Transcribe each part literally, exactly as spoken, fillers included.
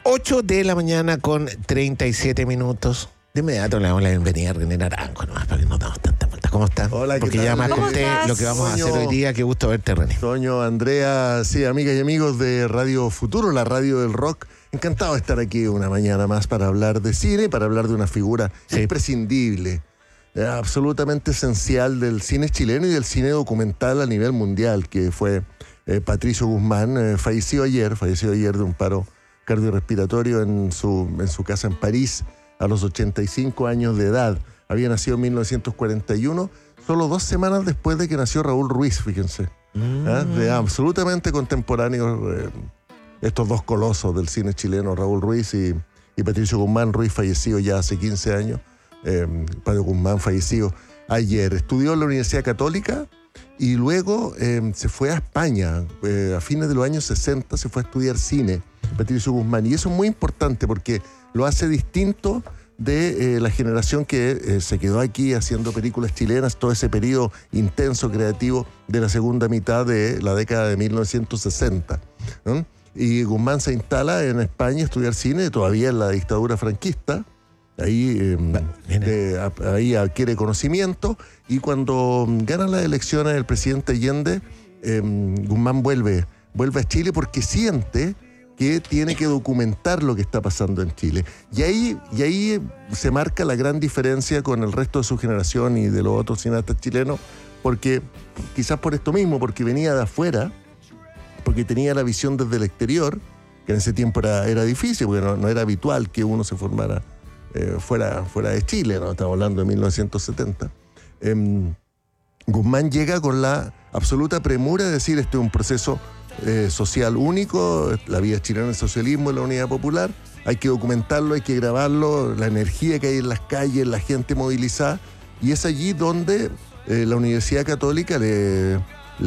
ocho de la mañana con treinta y siete minutos. De inmediato le damos la bienvenida a René Naranjo, nomás para que no damos tanta vuelta. ¿Cómo estás? Hola, ¿qué Porque tal? ya más ¿Cómo conté estás? lo que vamos Toño. a hacer hoy día. Qué gusto verte, René. Toño, Andrea, sí, amigas y amigos de Radio Futuro, la radio del rock. Encantado de estar aquí una mañana más para hablar de cine, para hablar de una figura Sí. imprescindible, eh, absolutamente esencial del cine chileno y del cine documental a nivel mundial, que fue eh, Patricio Guzmán. Eh, falleció ayer, falleció ayer de un paro cardiorrespiratorio en su, en su casa en París a los ochenta y cinco años de edad. Había nacido en mil novecientos cuarenta y uno, solo dos semanas después de que nació Raúl Ruiz, fíjense. ¿Ah? De absolutamente contemporáneos, eh, estos dos colosos del cine chileno, Raúl Ruiz y, y Patricio Guzmán. Ruiz fallecido ya hace quince años, eh, Patricio Guzmán fallecido ayer. Estudió en la Universidad Católica y luego eh, se fue a España. Eh, a fines de los años sesenta se fue a estudiar cine, Patricio Guzmán, y eso es muy importante porque lo hace distinto de eh, la generación que eh, se quedó aquí haciendo películas chilenas, todo ese periodo intenso creativo de la segunda mitad de la década de mil novecientos sesenta, ¿no? Y Guzmán se instala en España a estudiar cine, todavía en la dictadura franquista. Ahí, eh, eh, a- ahí adquiere conocimiento, y cuando ganan las elecciones el presidente Allende, eh, Guzmán vuelve, vuelve a Chile porque siente que tiene que documentar lo que está pasando en Chile. Y ahí, y ahí se marca la gran diferencia con el resto de su generación y de los otros cineastas chilenos, porque quizás por esto mismo, porque venía de afuera, porque tenía la visión desde el exterior, que en ese tiempo era, era difícil, porque no, no era habitual que uno se formara eh, fuera, fuera de Chile, ¿no? Estamos hablando de mil novecientos setenta. Em, Guzmán llega con la absoluta premura de decir: este es un proceso eh, social único, la vida chilena, el socialismo, la unidad popular, hay que documentarlo, hay que grabarlo, la energía que hay en las calles, la gente movilizada, y es allí donde eh, la Universidad Católica le,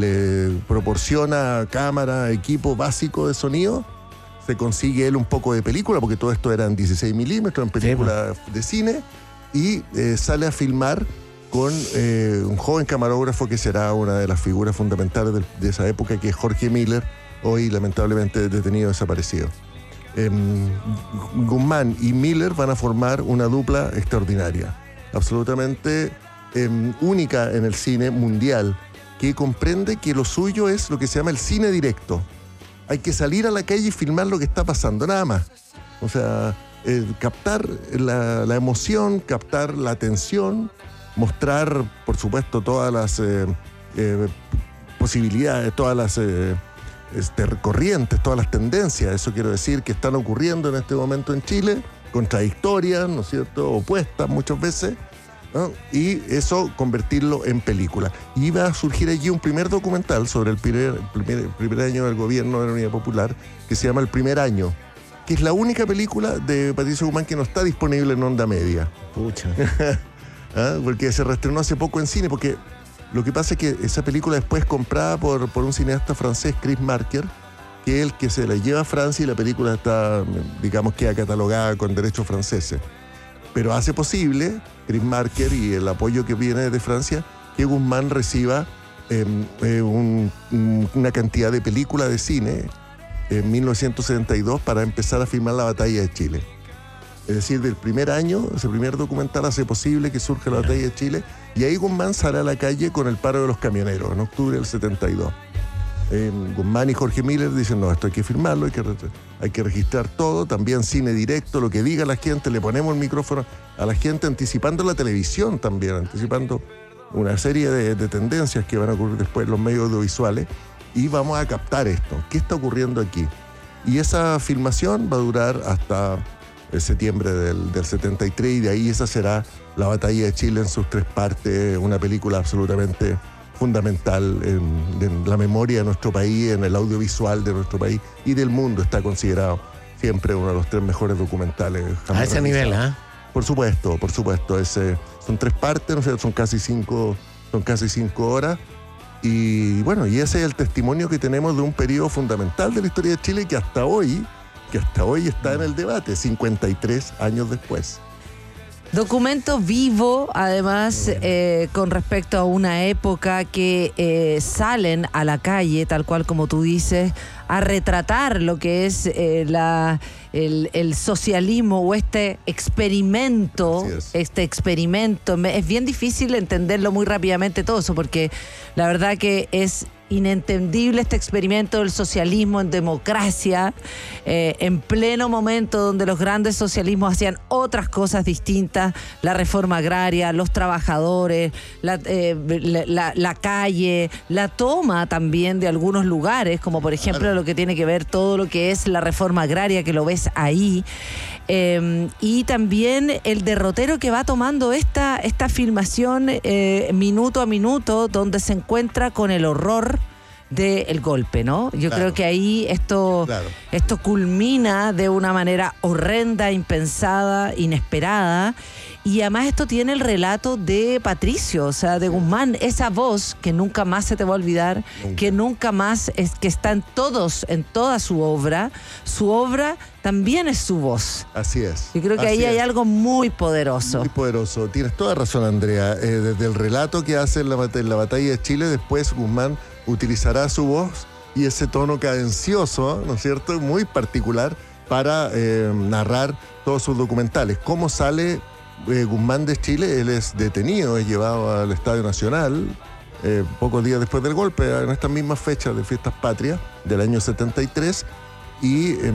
le proporciona cámara, equipo básico de sonido. Se consigue él un poco de película, porque todo esto era en dieciséis milímetros, en película de cine, y eh, sale a filmar con eh, un joven camarógrafo que será una de las figuras fundamentales de, de esa época, que es Jorge Miller, hoy lamentablemente detenido, desaparecido. Eh, Guzmán y Miller van a formar una dupla extraordinaria, absolutamente eh, única en el cine mundial, que comprende que lo suyo es lo que se llama el cine directo. Hay que salir a la calle y filmar lo que está pasando, nada más. O sea, eh, captar la, la emoción, captar la atención, mostrar, por supuesto, todas las eh, eh, posibilidades, todas las eh, este, corrientes, todas las tendencias, eso quiero decir, que están ocurriendo en este momento en Chile, contradictorias, ¿no es cierto?, opuestas muchas veces, ¿no? Y eso convertirlo en película. Y va a surgir allí un primer documental sobre el primer, primer, primer año del gobierno de la Unidad Popular, que se llama El Primer Año, que es la única película de Patricio Guzmán que no está disponible en onda media. Pucha. ¿Ah? Porque se reestrenó hace poco en cine, porque lo que pasa es que esa película después es comprada por, por un cineasta francés, Chris Marker, que es el que se la lleva a Francia, y la película está, digamos, queda catalogada con derechos franceses. Pero hace posible, Chris Marker y el apoyo que viene de Francia, que Guzmán reciba eh, eh, un- un- una cantidad de películas de cine en mil novecientos setenta y dos para empezar a filmar la batalla de Chile. Es decir, del primer año, ese primer documental hace posible que surja la batalla de Chile, y ahí Guzmán sale a la calle con el paro de los camioneros en octubre del setenta y dos. Eh, Guzmán y Jorge Miller dicen: no, esto hay que firmarlo, hay que, re- hay que registrar todo, también cine directo, lo que diga la gente, le ponemos el micrófono a la gente, anticipando la televisión también, anticipando una serie de, de tendencias que van a ocurrir después en los medios audiovisuales, y vamos a captar esto, qué está ocurriendo aquí. Y esa filmación va a durar hasta el septiembre del, del setenta y tres, y de ahí esa será la batalla de Chile en sus tres partes, una película absolutamente fundamental en, en la memoria de nuestro país, en el audiovisual de nuestro país y del mundo. Está considerado siempre uno de los tres mejores documentales jamás A ese nivel, realizados. ¿ah? Por supuesto, por supuesto. Ese, son tres partes, ¿no? O sea, son casi cinco, son casi cinco horas. Y bueno, y ese es el testimonio que tenemos de un periodo fundamental de la historia de Chile, que hasta hoy, que hasta hoy está en el debate, cincuenta y tres años después. Documento vivo, además, eh, con respecto a una época que eh, salen a la calle, tal cual como tú dices, a retratar lo que es, eh, la, el, el socialismo o este experimento, es. este experimento. Es bien difícil entenderlo muy rápidamente todo eso, porque la verdad que es inentendible este experimento del socialismo en democracia, eh, en pleno momento donde los grandes socialismos hacían otras cosas distintas, la reforma agraria, los trabajadores, la, eh, la, la, la calle, la toma también de algunos lugares, como por ejemplo claro. lo que tiene que ver todo lo que es la reforma agraria, que lo ves ahí. Eh, y también el derrotero que va tomando esta, esta filmación eh, minuto a minuto, donde se encuentra con el horror del golpe, ¿no? Yo claro. creo que ahí esto, claro. esto culmina de una manera horrenda, impensada, inesperada. Y además esto tiene el relato de Patricio, o sea, de Guzmán, esa voz que nunca más se te va a olvidar, nunca. que nunca más, es que está en todos, en toda su obra. Su obra también es su voz. Así es. Yo creo que ahí es. hay algo muy poderoso. Muy poderoso. Tienes toda razón, Andrea. Eh, desde el relato que hace en la, en la batalla de Chile, después Guzmán utilizará su voz y ese tono cadencioso, ¿no es cierto?, muy particular para eh, narrar todos sus documentales. ¿Cómo sale eh, Guzmán de Chile? Él es detenido, es llevado al Estadio Nacional eh, pocos días después del golpe, en estas mismas fechas de Fiestas Patrias del año setenta y tres, y eh,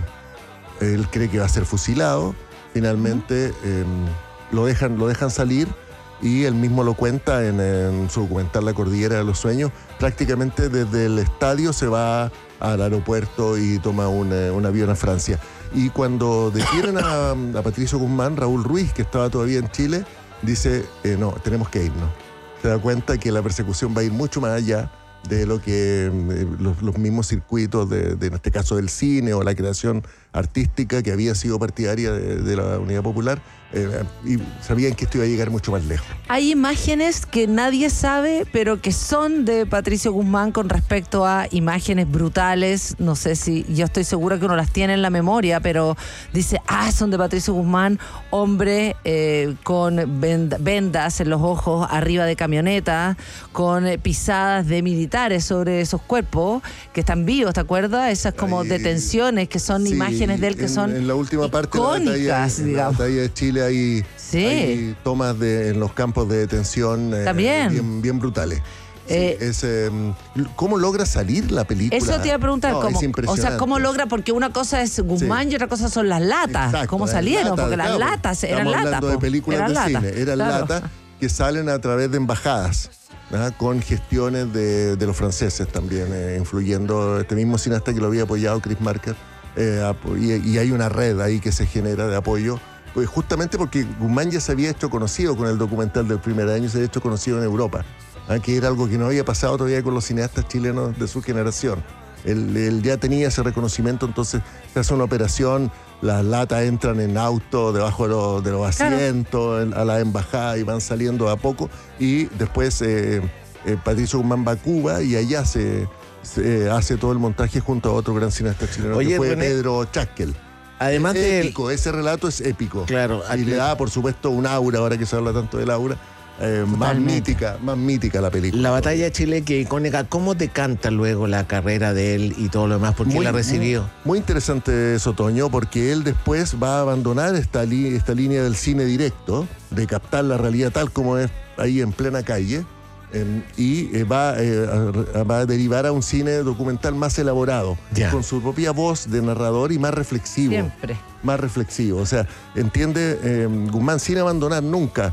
él cree que va a ser fusilado. Finalmente eh, lo dejan, lo dejan salir. Y él mismo lo cuenta en, en su documental La Cordillera de los Sueños. Prácticamente desde el estadio se va al aeropuerto y toma un, un avión a Francia. Y cuando detienen a, a Patricio Guzmán, Raúl Ruiz, que estaba todavía en Chile, dice, eh, no, tenemos que irnos. Se da cuenta que la persecución va a ir mucho más allá de lo que eh, los, los mismos circuitos, de, de, en este caso del cine o la creación artística, que había sido partidaria de, de la Unidad Popular, eh, y sabían que esto iba a llegar mucho más lejos. Hay imágenes que nadie sabe, pero que son de Patricio Guzmán con respecto a imágenes brutales. No sé si, yo estoy segura que uno las tiene en la memoria, pero dice, ah, son de Patricio Guzmán, hombre eh, con vendas en los ojos arriba de camioneta, con pisadas de militares sobre esos cuerpos que están vivos, ¿te acuerdas? Esas como Ahí, detenciones que son sí, imágenes de él que en, son en la última parte icónicas, de la batalla, en la batalla de Chile hay, sí. hay tomas de, en los campos de detención eh, bien, bien brutales. Sí, eh, es, eh, ¿cómo logra salir la película? Eso te iba a preguntar, no, ¿cómo? O sea, ¿cómo logra? Porque una cosa es Guzmán sí. y otra cosa son las latas. Exacto, ¿Cómo salieron? Lata, porque las claro, latas eran latas. Estamos hablando de películas eran de lata, cine, eran claro. latas que salen a través de embajadas, ¿no? Con gestiones de, de los franceses también, eh, influyendo este mismo cineasta que lo había apoyado, Chris Marker, eh, y, y hay una red ahí que se genera de apoyo. Pues justamente porque Guzmán ya se había hecho conocido con el documental del primer año, se había hecho conocido en Europa, ¿eh? que era algo que no había pasado todavía con los cineastas chilenos de su generación. Él, él ya tenía ese reconocimiento, entonces se hace una operación, las latas entran en auto debajo de, lo, de los asientos, claro. a la embajada y van saliendo de a poco, y después eh, eh, Patricio Guzmán va a Cuba y allá se, se hace todo el montaje junto a otro gran cineasta chileno. Oye, que fue René, Pedro Chaskel. Además es de épico, ese relato es épico. Claro. Y le da, por supuesto, un aura, ahora que se habla tanto del aura, eh, más mítica, más mítica la película. La batalla de Chile, que icónica, ¿cómo te canta luego la carrera de él y todo lo demás? ¿Por qué la recibió? Muy, muy interesante eso, Toño, porque él después va a abandonar esta, li esta línea del cine directo, de captar la realidad tal como es ahí en plena calle, eh, y eh, va, eh, a, va a derivar a un cine documental más elaborado, ya. con su propia voz de narrador y más reflexivo. Siempre. Más reflexivo. O sea, entiende eh, Guzmán sin abandonar nunca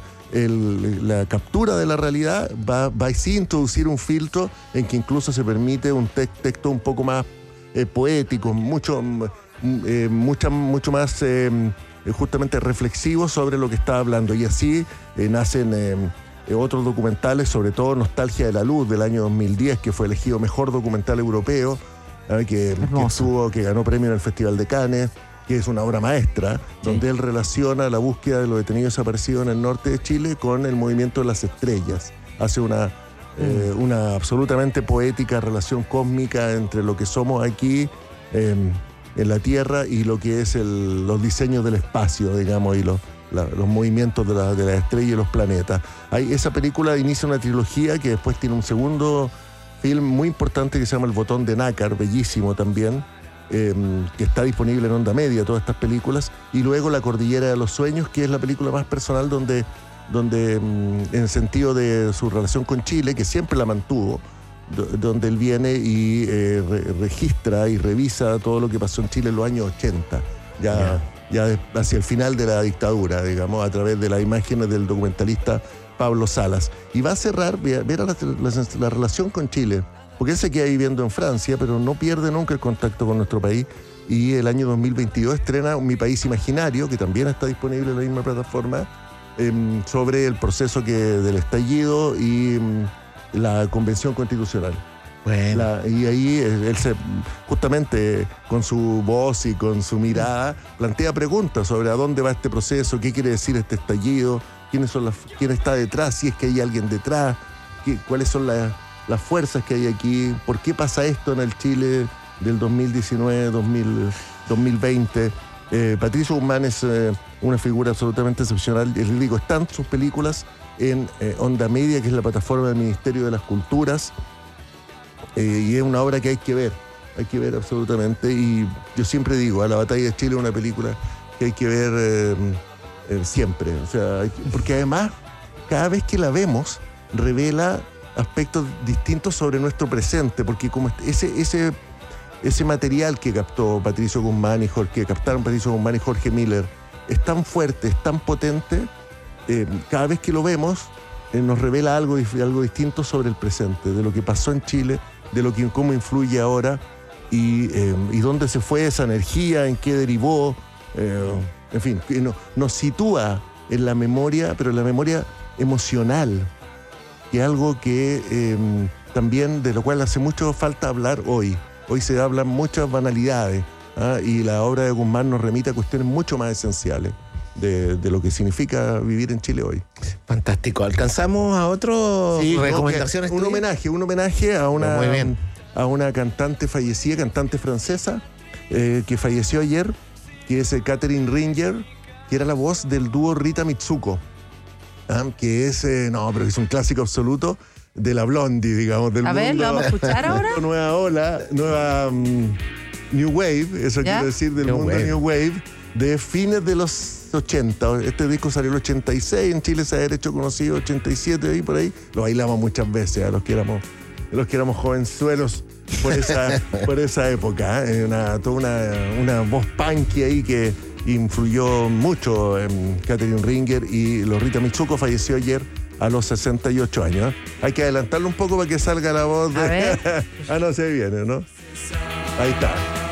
el, la captura de la realidad, va, va a sí introducir un filtro en que incluso se permite un te texto un poco más eh, poético, mucho, eh, mucha, mucho más eh, justamente reflexivo sobre lo que está hablando. Y así eh, nacen eh, otros documentales, sobre todo Nostalgia de la Luz del año dos mil diez, que fue elegido mejor documental europeo, ¿eh? que, que, estuvo, que ganó premio en el Festival de Cannes, que es una obra maestra, sí. donde él relaciona la búsqueda de los detenidos desaparecidos en el norte de Chile con el movimiento de las estrellas. Hace una, mm. eh, una absolutamente poética relación cósmica entre lo que somos aquí eh, en la Tierra y lo que es el, los diseños del espacio, digamos, y los, la, los movimientos de, la, de las estrellas y los planetas. Hay, esa película inicia una trilogía que después tiene un segundo film muy importante que se llama El Botón de Nácar, bellísimo también, eh, que está disponible en Onda Media, todas estas películas, y luego La Cordillera de los Sueños, que es la película más personal donde, donde en el sentido de su relación con Chile, que siempre la mantuvo, donde él viene y eh, re registra y revisa todo lo que pasó en Chile en los años ochenta, ya, yeah. ya hacia el final de la dictadura, digamos, a través de las imágenes del documentalista Pablo Salas. Y va a cerrar, ver la, la, la relación con Chile, porque él se queda viviendo en Francia, pero no pierde nunca el contacto con nuestro país, y el año dos mil veintidós estrena Mi País Imaginario, que también está disponible en la misma plataforma, eh, sobre el proceso que, del estallido y la Convención Constitucional. Bueno. La, y ahí él se, justamente con su voz y con su mirada, plantea preguntas sobre a dónde va este proceso, qué quiere decir este estallido, quiénes son las, quién está detrás, si es que hay alguien detrás, qué, cuáles son las, las fuerzas que hay aquí, por qué pasa esto en el Chile del dos mil diecinueve, dos mil veinte. Eh, Patricio Guzmán es eh, una figura absolutamente excepcional. Les digo, están sus películas en eh, Onda Media, que es la plataforma del Ministerio de las Culturas, eh, y es una obra que hay que ver, hay que ver absolutamente, y yo siempre digo, a La Batalla de Chile es una película que hay que ver eh, eh, siempre, o sea, hay que, porque además, cada vez que la vemos, revela aspectos distintos sobre nuestro presente, porque como ese, ese, ese material que captó Patricio Guzmán y Jorge, que captaron Patricio Guzmán y Jorge Miller, es tan fuerte, es tan potente. Eh, cada vez que lo vemos eh, nos revela algo, algo distinto sobre el presente, de lo que pasó en Chile, de lo que cómo influye ahora y, eh, y dónde se fue esa energía, en qué derivó, eh, en fin, que no, nos sitúa en la memoria, pero en la memoria emocional, que es algo que eh, también de lo cual hace mucho falta hablar hoy. Hoy se hablan muchas banalidades, ¿ah? Y la obra de Guzmán nos remite a cuestiones mucho más esenciales De, de lo que significa vivir en Chile hoy. Fantástico. ¿Alcanzamos a otras sí, recomendaciones? Un homenaje, un homenaje a una, Muy bien. a una cantante fallecida, cantante francesa, eh, que falleció ayer, que es Catherine Ringer, que era la voz del dúo Rita Mitsuko, ¿ah? que es, eh, no, pero es un clásico absoluto de la Blondie, digamos, del a mundo. A ver, ¿lo vamos a escuchar ahora? Nueva ola, nueva um, New Wave, eso ¿Ya? quiero decir, del New mundo Wave. New Wave, de fines de los ochenta. Este disco salió en el ochenta y seis, en Chile se ha hecho conocido ochenta y siete, ahí por ahí. Lo bailamos muchas veces a los que éramos, los que éramos jovenzuelos por esa, por esa época. ¿eh? Una, toda una, una voz punky ahí que influyó mucho en Catherine Ringer, y los Rita Mitsuko falleció ayer a los sesenta y ocho años. ¿eh? Hay que adelantarlo un poco para que salga la voz de... A ver. ah, no, se viene, ¿no? Ahí está.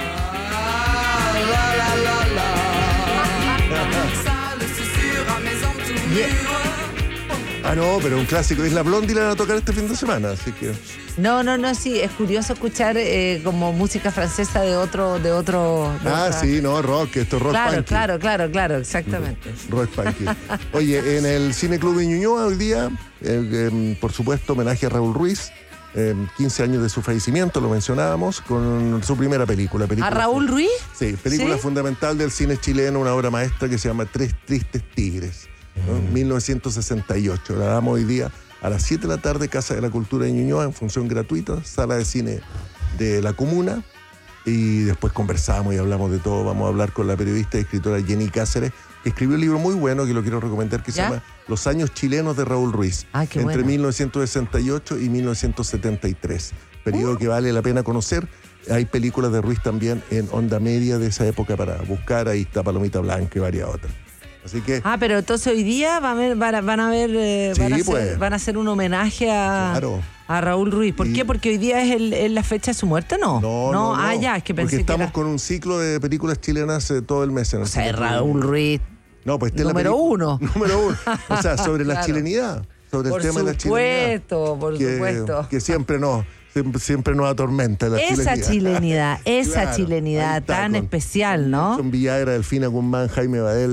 Yeah. Ah, no, pero un clásico. Es la Blondie, la van a tocar este fin de semana, así que... No, no, no, sí, es curioso escuchar eh, como música francesa de otro... De otro de ah, otra... sí, no, rock, esto es rock claro, punky. Claro, claro, claro, exactamente. Rock punky. Oye, en el Cine Club de Ñuñoa hoy día, eh, eh, por supuesto, homenaje a Raúl Ruiz, eh, quince años de su fallecimiento, lo mencionábamos, con su primera película. película ¿A Raúl Ruiz? Sí, película ¿Sí? fundamental del cine chileno, una obra maestra que se llama Tres Tristes Tigres. ¿no? mil novecientos sesenta y ocho. La damos hoy día a las siete de la tarde, Casa de la Cultura de Ñuñoa, en función gratuita, sala de cine de la comuna. Y después conversamos y hablamos de todo. Vamos a hablar con la periodista y escritora Jenny Cáceres, que escribió un libro muy bueno que lo quiero recomendar, que ¿Ya? se llama Los años chilenos de Raúl Ruiz. Ah, qué entre bueno. mil novecientos sesenta y ocho y mil novecientos setenta y tres. Periodo uh. que vale la pena conocer. Hay películas de Ruiz también en Onda Media de esa época para buscar. Ahí está Palomita Blanca y varias otras. Así que... Ah, pero entonces hoy día van a ver, van a, van a, ver, eh, Sí, van, a hacer, pues. van a hacer un homenaje a, Claro. a Raúl Ruiz. ¿Por Y- qué? Porque hoy día es, el- es la fecha de su muerte, ¿no? No, no, no. Ah, ya, es que pensé Porque que estamos era... con un ciclo de películas chilenas eh, todo el mes. En el O sea, Cine es Club. Raúl Ruiz. No, pues esta es la Número peli- uno. Número uno. O sea, sobre la Claro. chilenidad. Sobre Por el tema de la chilenidad. supuesto, por que, supuesto. que siempre nos, siempre, siempre nos atormenta la Esa chilenidad. chilenidad, esa Claro, ahí chilenidad está, tan con- especial, ¿no? Son Villagra, Delfina Guzmán, Jaime Badel,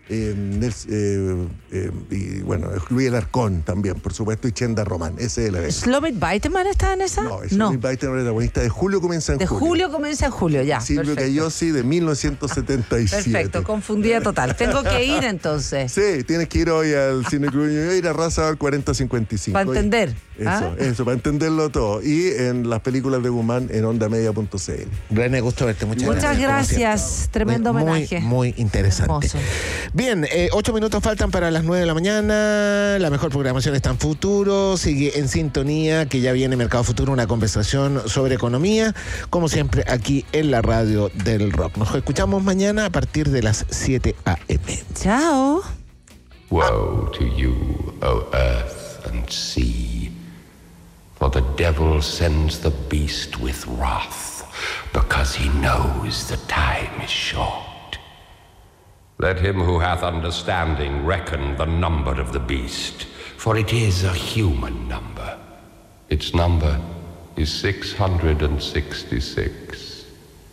Eh, Nels- eh, eh, y bueno, Luis Alarcón también, por supuesto, y Chenda Román. Ese es el elenco. ¿Slomit Baiteman está en esa? No, es Luis Baiteman, el protagonista de Julio comienza en De julio. julio comienza en julio, ya. Silvio perfecto. Cayosi de mil novecientos setenta y siete. Perfecto, confundida total. Tengo que ir entonces. Sí, tienes que ir hoy al Cine Club Ñuñoa, ir a Raza al cuarenta cincuenta y cinco. Para entender. Eso, ¿Ah? eso, para entenderlo todo. Y en las películas de Guzmán en onda media punto c l. René, gusto verte. Muchas, Muchas gracias. como gracias. siempre. Tremendo muy, homenaje. Muy interesante. Hermoso. Bien, eh, ocho minutos faltan para las nueve de la mañana. La mejor programación está en Futuro. Sigue en sintonía, que ya viene Mercado Futuro, una conversación sobre economía. Como siempre, aquí en la radio del rock. Nos escuchamos mañana a partir de las siete a eme. Chao. Woe to you, O earth and sea, for the devil sends the beast with wrath, because he knows the time is short. Let him who hath understanding reckon the number of the beast, for it is a human number. Its number is six hundred sixty-six.